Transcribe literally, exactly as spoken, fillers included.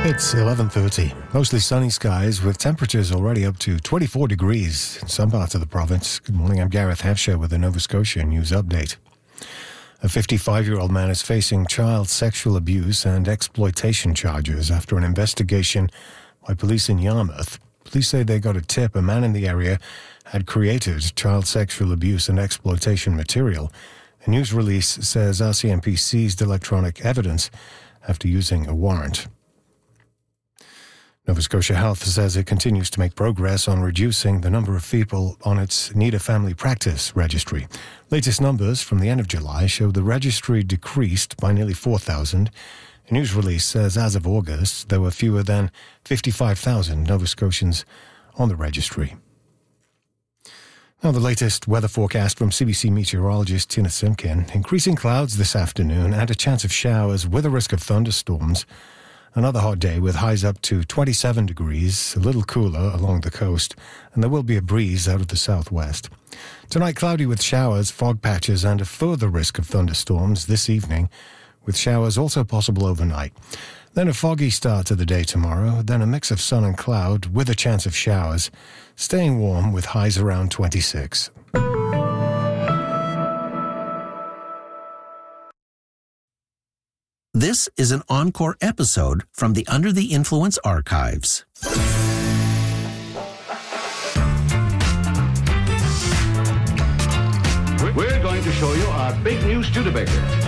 It's eleven thirty. Mostly sunny skies with temperatures already up to twenty-four degrees in some parts of the province. Good morning, I'm Gareth Hampshire with the Nova Scotia News Update. A fifty-five-year-old man is facing child sexual abuse and exploitation charges after an investigation by police in Yarmouth. Police say they got a tip a man in the area had created child sexual abuse and exploitation material. A news release says R C M P seized electronic evidence after using a warrant. Nova Scotia Health says it continues to make progress on reducing the number of people on its Need a Family Practice registry. Latest numbers from the end of July show the registry decreased by nearly four thousand. A news release says as of August, there were fewer than fifty-five thousand Nova Scotians on the registry. Now the latest weather forecast from C B C meteorologist Tina Simkin. Increasing clouds this afternoon and a chance of showers with a risk of thunderstorms. Another hot day with highs up to twenty-seven degrees, a little cooler along the coast, and there will be a breeze out of the southwest. Tonight, cloudy with showers, fog patches, and a further risk of thunderstorms this evening, with showers also possible overnight. Then a foggy start to the day tomorrow, then a mix of sun and cloud with a chance of showers, staying warm with highs around twenty-six. This is an encore episode from the Under the Influence archives. We're going to show you our big new Studebaker.